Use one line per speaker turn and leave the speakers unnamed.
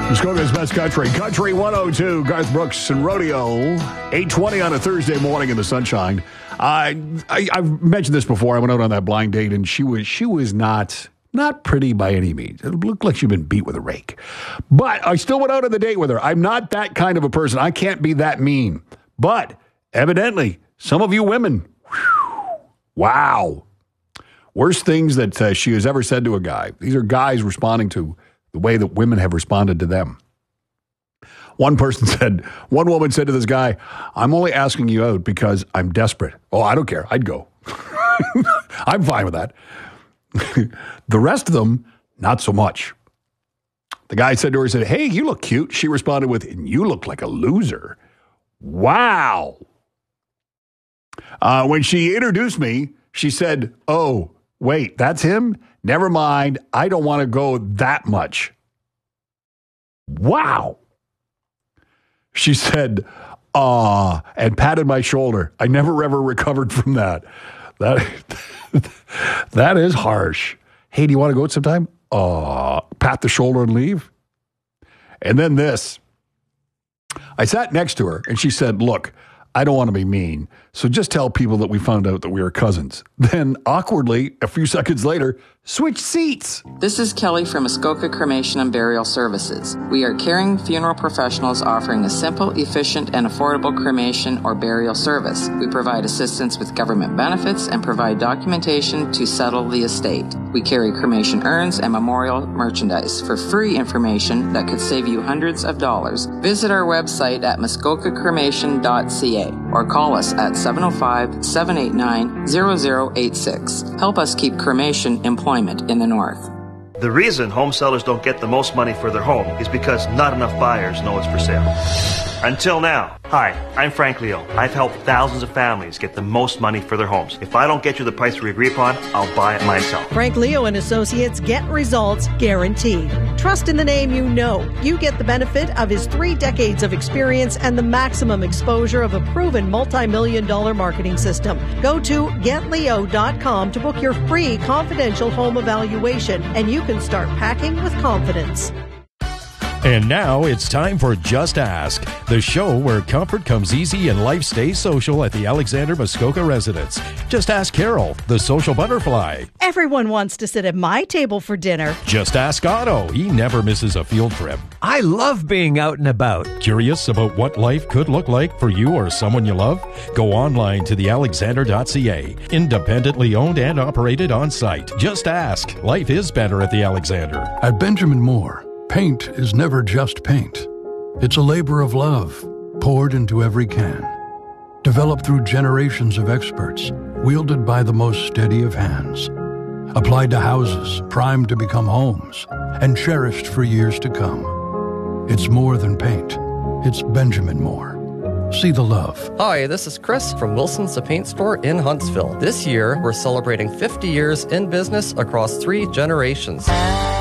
Muskoka's Best Country. Country 102, Garth Brooks and Rodeo. 8:20 on a Thursday morning in the sunshine. I've mentioned this before. I went out on that blind date, and she was not pretty by any means. It looked like she'd been beat with a rake. But I still went out on the date with her. I'm not that kind of a person. I can't be that mean. But evidently, some of you women, wow. Worst things that she has ever said to a guy. These are guys responding to the way that women have responded to them. One woman said to this guy, "I'm only asking you out because I'm desperate." "Oh, I don't care. I'd go." I'm fine with that. The rest of them, not so much. The guy said to her, "Hey, you look cute." She responded with, "And you look like a loser." Wow. When she introduced me, she said, "Oh, wait, that's him? Never mind. I don't want to go that much." Wow. She said, "Aw," and patted my shoulder. I never ever recovered from that. That is harsh. "Hey, do you want to go out sometime?" "Aw," pat the shoulder and leave. And then this. I sat next to her and she said, "Look, I don't want to be mean, so just tell people that we found out that we were cousins." Then, awkwardly, a few seconds later, switch seats.
This is Kelly from Muskoka Cremation and Burial Services. We are caring funeral professionals offering a simple, efficient, and affordable cremation or burial service. We provide assistance with government benefits and provide documentation to settle the estate. We carry cremation urns and memorial merchandise. For free information that could save you hundreds of dollars, visit our website at muskokacremation.ca or call us at 705-789-0086. Help us keep cremation employment in the North.
The reason home sellers don't get the most money for their home is because not enough buyers know it's for sale. Until now. Hi, I'm Frank Leo. I've helped thousands of families get the most money for their homes. If I don't get you the price we agree upon, I'll buy it myself.
Frank Leo and Associates, get results guaranteed. Trust in the name you know. You get the benefit of his 3 decades of experience and the maximum exposure of a proven multi-million-dollar marketing system. Go to getleo.com to book your free confidential home evaluation, and you can start packing with confidence.
And now it's time for Just Ask, the show where comfort comes easy and life stays social at the Alexander Muskoka residence. Just ask Carol, the social butterfly.
Everyone wants to sit at my table for dinner.
Just ask Otto. He never misses a field trip.
I love being out and about.
Curious about what life could look like for you or someone you love? Go online to thealexander.ca. Independently owned and operated on site. Just ask. Life is better at the Alexander.
At Benjamin Moore, paint is never just paint. It's a labor of love, poured into every can. Developed through generations of experts, wielded by the most steady of hands. Applied to houses, primed to become homes, and cherished for years to come. It's more than paint. It's Benjamin Moore. See the love.
Hi, this is Chris from Wilson's The Paint Store in Huntsville. This year, we're celebrating 50 years in business across 3 generations.